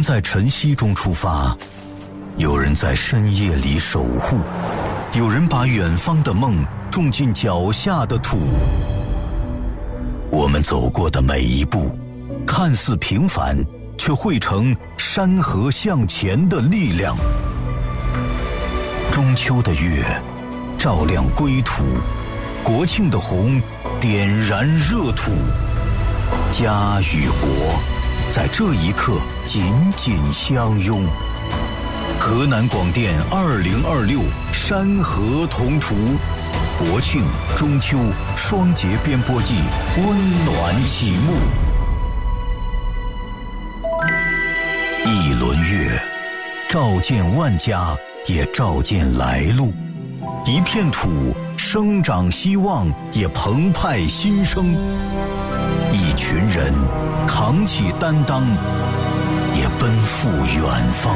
在晨曦中出发，有人在深夜里守护，有人把远方的梦种进脚下的土。我们走过的每一步，看似平凡，却汇成山河向前的力量。中秋的月照亮归途，国庆的红点燃热土。家与国在这一刻紧紧相拥。河南广电2026山河同途，国庆、中秋双节编播季温暖启幕。一轮月，照见万家，也照见来路；一片土，生长希望，也澎湃新生；一群人，扛起担当，也奔赴远方。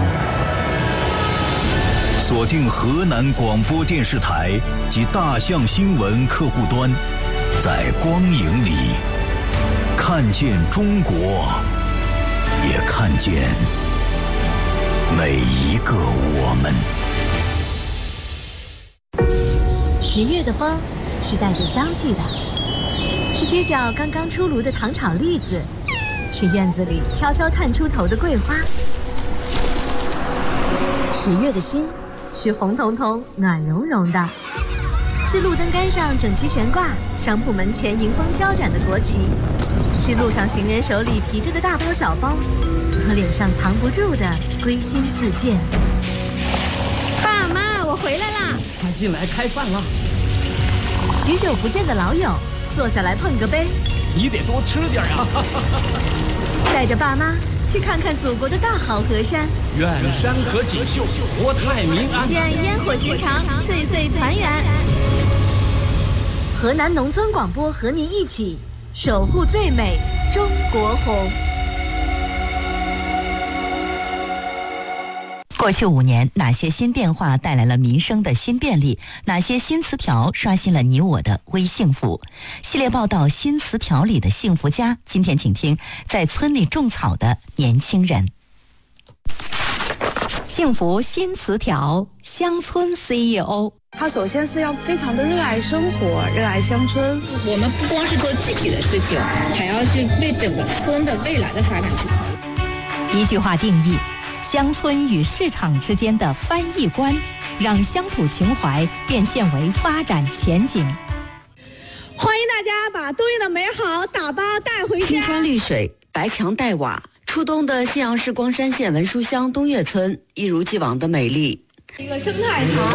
锁定河南广播电视台及大象新闻客户端，在光影里看见中国，也看见每一个我们。 10月的风是带着香气的，是街角刚刚出炉的糖炒栗子，是院子里悄悄探出头的桂花。10月的心是红彤彤暖融融的，是路灯杆上整齐悬挂，商铺门前迎风飘展的国旗，是路上行人手里提着的大包小包，和脸上藏不住的归心似箭。爸妈，我回来啦！ 快进来开饭了。 许久不见的老友，坐下来碰个杯。 你得多吃点啊！ 带着爸妈去看看祖国的大好河山。 愿山河锦绣，国泰民安。 愿烟火寻常，岁岁团圆。河南农村广播和您一起守护最美中国红。 过去5年，哪些新变化带来了民生的新便利？哪些新词条刷新了你我的微幸福？系列报道新词条里的幸福家，今天请听在村里种草的年轻人。幸福新词条，乡村 CEO。 他首先是要非常的热爱生活，热爱乡村。 我们不光是做自己的事情，还要去为整个村的未来的发展去考虑。 一句话定义：乡村与市场之间的翻译官，让乡土情怀变现为发展前景。 欢迎大家把冬日的美好打包带回家。 青山绿水，白墙带瓦，初冬的信阳市光山县文书乡东岳村一如既往的美丽。 一个生态场。